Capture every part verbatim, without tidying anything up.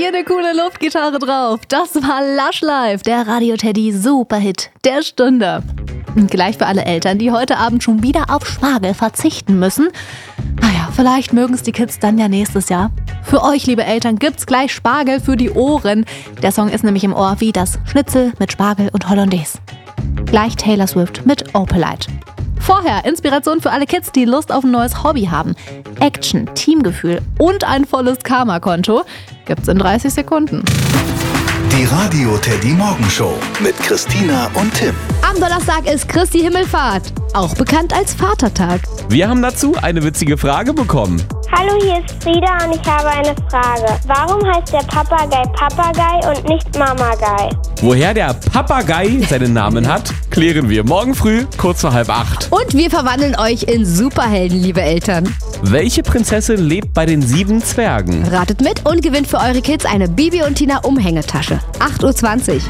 ihr eine coole Luftgitarre drauf? Das war Lush Life, der Radio Teddy Superhit der Stunde. Und gleich für alle Eltern, die heute Abend schon wieder auf Spargel verzichten müssen. Naja, vielleicht mögen es die Kids dann ja nächstes Jahr. Für euch, liebe Eltern, gibt's gleich Spargel für die Ohren. Der Song ist nämlich im Ohr wie das Schnitzel mit Spargel und Hollandaise. Gleich Taylor Swift mit Opalite. Vorher Inspiration für alle Kids, die Lust auf ein neues Hobby haben. Action, Teamgefühl und ein volles Karma-Konto gibt's in dreißig Sekunden. Die Radio Teddy Morgenshow mit Christina und Tim. Am Donnerstag ist Christi Himmelfahrt, auch bekannt als Vatertag. Wir haben dazu eine witzige Frage bekommen. Hallo, hier ist Frieda und ich habe eine Frage. Warum heißt der Papagei Papagei und nicht Mamagei? Woher der Papagei seinen Namen hat, klären wir morgen früh, kurz vor halb acht. Und wir verwandeln euch in Superhelden, liebe Eltern. Welche Prinzessin lebt bei den sieben Zwergen? Ratet mit und gewinnt für eure Kids eine Bibi und Tina Umhängetasche. acht Uhr zwanzig.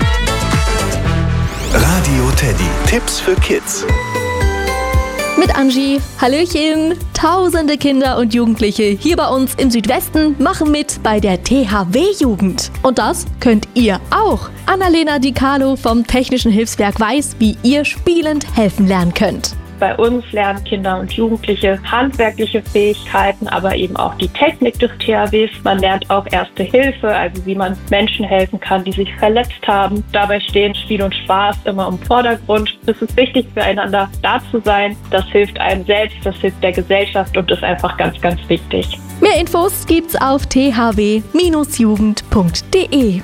Radio Teddy. Tipps für Kids. Mit Angie. Hallöchen. Tausende Kinder und Jugendliche hier bei uns im Südwesten machen mit bei der T H W-Jugend. Und das könnt ihr auch. Annalena Di Carlo vom Technischen Hilfswerk weiß, wie ihr spielend helfen lernen könnt. Bei uns lernen Kinder und Jugendliche handwerkliche Fähigkeiten, aber eben auch die Technik des T H Ws. Man lernt auch Erste Hilfe, also wie man Menschen helfen kann, die sich verletzt haben. Dabei stehen Spiel und Spaß immer im Vordergrund. Es ist wichtig, füreinander da zu sein. Das hilft einem selbst, das hilft der Gesellschaft und ist einfach ganz, ganz wichtig. Mehr Infos gibt's auf t h w Bindestrich jugend punkt d e.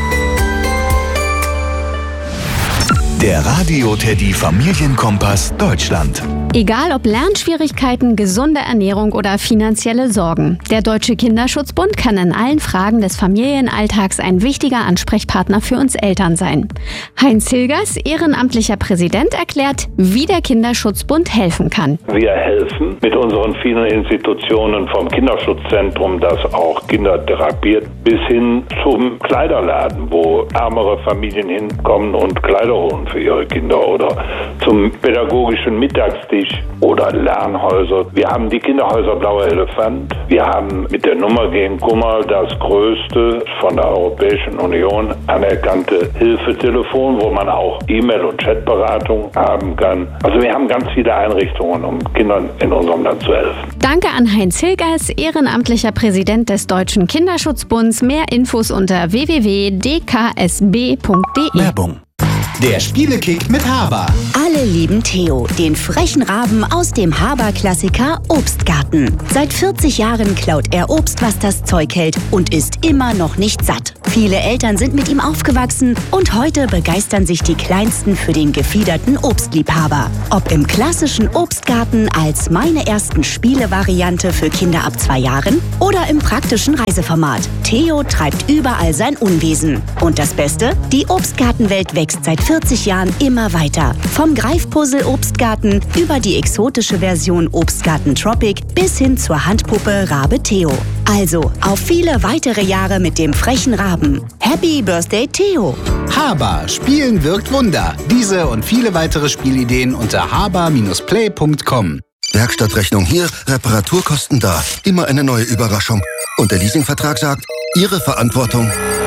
Der Radio Teddy Familienkompass Deutschland. Egal ob Lernschwierigkeiten, gesunde Ernährung oder finanzielle Sorgen. Der Deutsche Kinderschutzbund kann in allen Fragen des Familienalltags ein wichtiger Ansprechpartner für uns Eltern sein. Heinz Hilgers, ehrenamtlicher Präsident, erklärt, wie der Kinderschutzbund helfen kann. Wir helfen mit unseren vielen Institutionen vom Kinderschutzzentrum, das auch Kinder therapiert, bis hin zum Kleiderladen, wo ärmere Familien hinkommen und Kleider holen für ihre Kinder, oder zum pädagogischen Mittagstisch oder Lernhäuser. Wir haben die Kinderhäuser Blauer Elefant. Wir haben mit der Nummer gegen Kummer das größte von der Europäischen Union anerkannte Hilfetelefon, wo man auch E-Mail- und Chatberatung haben kann. Also wir haben ganz viele Einrichtungen, um Kindern in unserem Land zu helfen. Danke an Heinz Hilgers, ehrenamtlicher Präsident des Deutschen Kinderschutzbunds. Mehr Infos unter w w w punkt d k s b punkt d e. Werbung. Der Spielekick mit Haber. Alle lieben Theo, den frechen Raben aus dem Haber-Klassiker Obstgarten. Seit vierzig Jahren klaut er Obst, was das Zeug hält, und ist immer noch nicht satt. Viele Eltern sind mit ihm aufgewachsen und heute begeistern sich die Kleinsten für den gefiederten Obstliebhaber. Ob im klassischen Obstgarten als meine ersten Spiele-Variante für Kinder ab zwei Jahren oder im praktischen Reiseformat. Theo treibt überall sein Unwesen. Und das Beste? Die Obstgartenwelt wächst seit vierzig Jahren immer weiter. Vom Greifpuzzle Obstgarten über die exotische Version Obstgarten Tropic bis hin zur Handpuppe Rabe Theo. Also auf viele weitere Jahre mit dem frechen Raben. Happy Birthday Theo! Haber. Spielen wirkt Wunder. Diese und viele weitere Spielideen unter haber Bindestrich play punkt com. Werkstattrechnung hier, Reparaturkosten da. Immer eine neue Überraschung. Und der Leasingvertrag sagt, Ihre Verantwortung.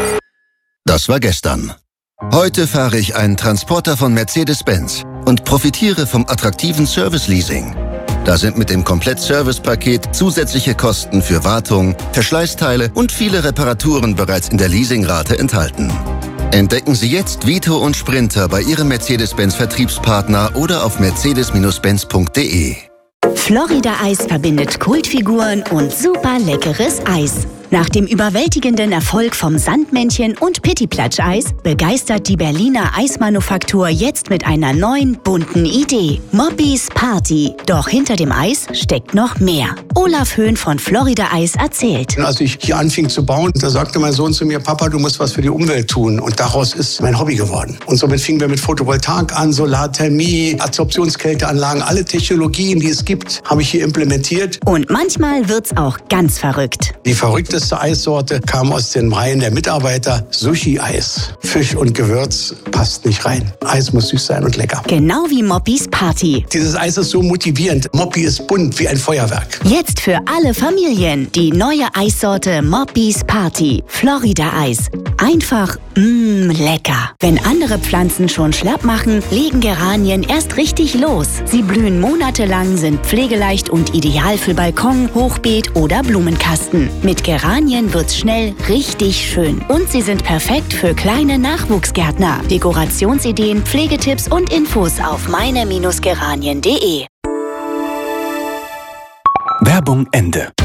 Das war gestern. Heute fahre ich einen Transporter von Mercedes-Benz und profitiere vom attraktiven Service-Leasing. Da sind mit dem Komplett-Service-Paket zusätzliche Kosten für Wartung, Verschleißteile und viele Reparaturen bereits in der Leasingrate enthalten. Entdecken Sie jetzt Vito und Sprinter bei Ihrem Mercedes-Benz-Vertriebspartner oder auf mercedes Bindestrich benz punkt d e. Florida Eis verbindet Kultfiguren und super leckeres Eis. Nach dem überwältigenden Erfolg vom Sandmännchen und Pittiplatsch-Eis begeistert die Berliner Eismanufaktur jetzt mit einer neuen, bunten Idee. Moppis Party. Doch hinter dem Eis steckt noch mehr. Olaf Höhn von Florida Eis erzählt. Als ich hier anfing zu bauen, da sagte mein Sohn zu mir, Papa, du musst was für die Umwelt tun. Und daraus ist mein Hobby geworden. Und somit fingen wir mit Photovoltaik an, Solarthermie, Adsorptionskälteanlagen, alle Technologien, die es gibt, habe ich hier implementiert. Und manchmal wird's auch ganz verrückt. Die verrückte beliebteste Eissorte kam aus den Reihen der Mitarbeiter. Sushi-Eis. Fisch und Gewürz passt nicht rein. Eis muss süß sein und lecker. Genau wie Moppis Party. Dieses Eis ist so motivierend. Moppi ist bunt wie ein Feuerwerk. Jetzt für alle Familien die neue Eissorte Moppis Party. Florida-Eis. Einfach, mmm, lecker. Wenn andere Pflanzen schon schlapp machen, legen Geranien erst richtig los. Sie blühen monatelang, sind pflegeleicht und ideal für Balkon, Hochbeet oder Blumenkasten. Mit Geranien wird's schnell richtig schön. Und sie sind perfekt für kleine Nachwuchsgärtner. Dekorationsideen, Pflegetipps und Infos auf meine Geranien punkt de. Werbung Ende.